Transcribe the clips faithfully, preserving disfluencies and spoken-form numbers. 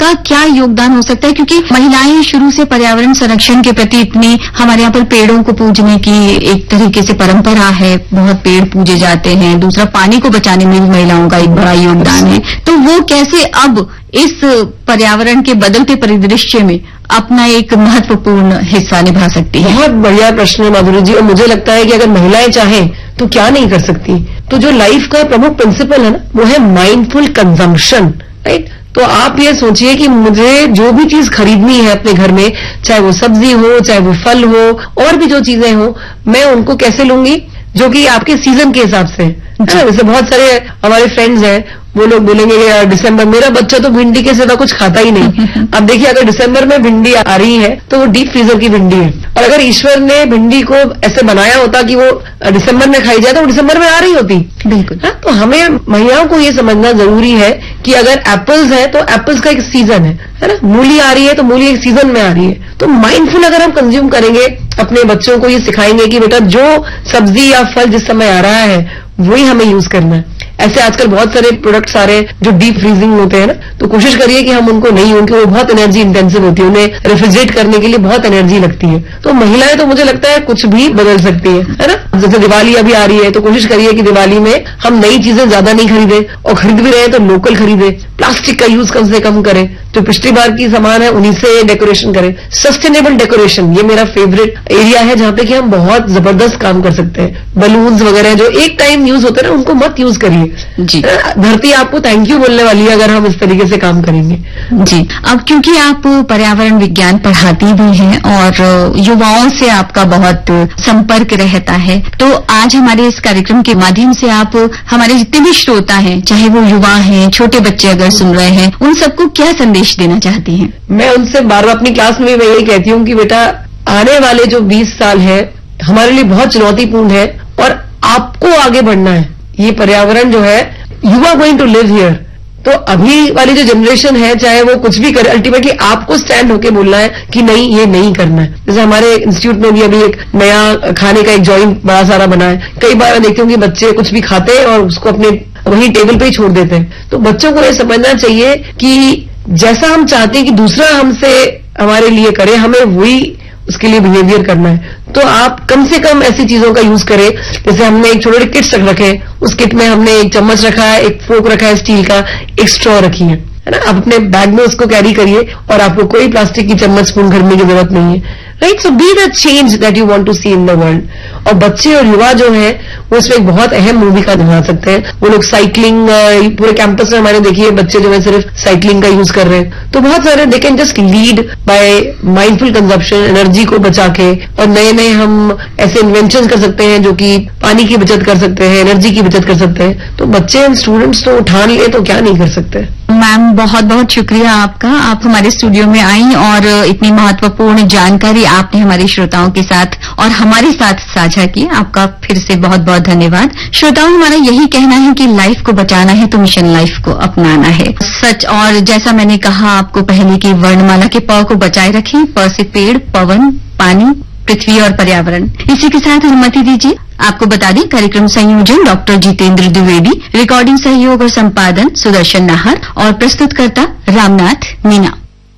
उनका क्या योगदान हो सकता है? क्योंकि महिलाएं शुरू से पर्यावरण संरक्षण के प्रति इतनी, हमारे यहाँ पर पेड़ों को पूजने की एक तरीके से परंपरा है, बहुत पेड़ पूजे जाते हैं। दूसरा, पानी को बचाने में भी महिलाओं का एक बड़ा योगदान है। तो वो कैसे अब इस पर्यावरण के बदलते परिदृश्य में अपना एक महत्वपूर्ण हिस्सा निभा सकती है? बहुत बढ़िया प्रश्न है माधुरी जी, और मुझे लगता है कि अगर महिलाएं चाहें तो क्या नहीं कर सकती। तो जो लाइफ का प्रमुख प्रिंसिपल है ना, वो है माइंडफुल कंजम्पशन, राइट। तो आप ये सोचिए कि मुझे जो भी चीज खरीदनी है अपने घर में, चाहे वो सब्जी हो, चाहे वो फल हो, और भी जो चीजें हो, मैं उनको कैसे लूंगी, जो कि आपके सीजन के हिसाब से। जैसे बहुत सारे हमारे फ्रेंड्स हैं, वो लोग बोलेंगे यार दिसंबर, मेरा बच्चा तो भिंडी के सिवा कुछ खाता ही नहीं। अब देखिए, अगर दिसंबर में भिंडी आ रही है तो वो डीप फ्रीजर की भिंडी है, और अगर ईश्वर ने भिंडी को ऐसे बनाया होता कि वो दिसंबर में खाई जाए तो वो दिसंबर में आ रही होती। बिल्कुल। हाँ, तो हमें महिलाओं को ये समझना जरूरी है कि अगर एप्पल्स है तो एप्पल्स का एक सीजन है, है ना। मूली आ रही है तो मूली एक सीजन में आ रही है। तो माइंडफुल अगर हम कंज्यूम करेंगे, अपने बच्चों को ये सिखाएंगे कि बेटा जो सब्जी या फल जिस समय आ रहा है वही हमें यूज करना है। ऐसे आजकल बहुत सारे प्रोडक्ट्स आ रहे हैं जो डीप फ्रीजिंग होते हैं ना, तो कोशिश करिए कि हम उनको नहीं, क्योंकि वो बहुत एनर्जी इंटेंसिव होती है, उन्हें रेफ्रिजरेट करने के लिए बहुत एनर्जी लगती है। तो महिलाएं तो मुझे लगता है कुछ भी बदल सकती है, है ना। जैसे दिवाली अभी आ रही है तो कोशिश करिए कि दिवाली में हम नई चीजें ज्यादा नहीं खरीदें, और खरीद भी रहे हैं तो लोकल खरीदें। प्लास्टिक का यूज कम से कम करें, जो पिछली बार की सामान है उन्हीं से डेकोरेशन करें। सस्टेनेबल डेकोरेशन, ये मेरा फेवरेट एरिया है जहां पे कि हम बहुत जबरदस्त काम कर सकते हैं। बलून्स वगैरह जो एक टाइम यूज होते हैं ना, उनको मत यूज करिए जी। धरती आपको थैंक यू बोलने वाली है अगर हम इस तरीके से काम करेंगे जी। अब क्योंकि आप पर्यावरण विज्ञान पढ़ाती भी हैं और युवाओं से आपका बहुत संपर्क रहता है, तो आज हमारे इस कार्यक्रम के माध्यम से आप हमारे जितने भी श्रोता हैं, चाहे वो युवा हैं, छोटे बच्चे अगर सुन रहे हैं, उन सबको क्या संदेश देना चाहती हैं? मैं उनसे बार बार अपनी क्लास में मैं यही कहती हूँ कि बेटा, आने वाले जो बीस साल है हमारे लिए बहुत चुनौतीपूर्ण है, और आपको आगे बढ़ना है। ये पर्यावरण जो है, you are going to live here. तो अभी वाली जो जनरेशन है, चाहे वो कुछ भी करे, अल्टीमेटली आपको स्टैंड होके बोलना है कि नहीं, ये नहीं करना है। जैसे हमारे इंस्टीट्यूट में भी अभी एक नया खाने का एक जॉइंट बड़ा सारा बना है। कई बार मैं देखती हूँ कि बच्चे कुछ भी खाते हैं और उसको अपने वही टेबल पे ही छोड़ देते हैं। तो बच्चों को ये समझना चाहिए कि जैसा हम चाहते हैं कि दूसरा हमसे हमारे लिए करे, हमें वही उसके लिए बिहेवियर करना है। तो आप कम से कम ऐसी चीजों का यूज करें। जैसे हमने एक छोटे छोटे किट्स रख रखे, उस किट में हमने एक चम्मच रखा है, एक फोर्क रखा है स्टील का, एक स्ट्रॉ रखी है, है ना। आप अपने बैग में उसको कैरी करिए, और आपको कोई प्लास्टिक की चम्मच स्पून खरीदने की जरूरत नहीं है, right. So be the change that you want to C in the world. और बच्चे और युवा जो है वो इसमें एक बहुत अहम भूमिका निभा सकते हैं। वो लोग साइकिलिंग, पूरे कैंपस में हमारे देखिए बच्चे जो है सिर्फ साइकिलिंग का यूज कर रहे हैं। तो बहुत सारे they can just lead by mindful consumption, energy को बचा के। और नए नए हम ऐसे इन्वेंशन कर सकते हैं जो कि पानी की बचत कर सकते हैं, एनर्जी की बचत कर सकते हैं। तो बच्चे एंड स्टूडेंट्स तो ठान लिए तो क्या नहीं कर सकते। मैम, बहुत बहुत शुक्रिया आपका, आप हमारे स्टूडियो में आई और इतनी महत्वपूर्ण जानकारी आपने हमारे श्रोताओं के साथ और हमारे साथ साझा की। आपका फिर से बहुत बहुत धन्यवाद। श्रोताओं, हमारा यही कहना है कि लाइफ को बचाना है तो मिशन लाइफ को अपनाना है, सच। और जैसा मैंने कहा आपको पहले की वर्णमाला के प को बचाए रखें, प से पेड़, पवन, पानी, पृथ्वी और पर्यावरण। इसी के साथ अनुमति दीजिए आपको बता दें, कार्यक्रम संयोजन डॉक्टर जितेंद्र द्विवेदी, रिकॉर्डिंग सहयोग और संपादन सुदर्शन नाहर और प्रस्तुतकर्ता रामनाथ मीना।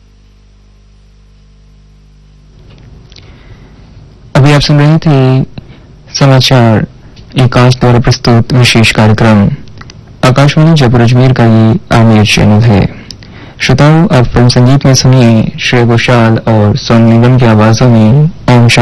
अभी आप सुन रहे थे समाचार एकांश द्वारा प्रस्तुत विशेष कार्यक्रम। आकाशवाणी जयपुर अजमेर का ये आमिर चैनल है। श्रोताओं, अब फिल्म संगीत में सुनिए श्रेया घोषाल और सोनू निगम की आवाजों में ओम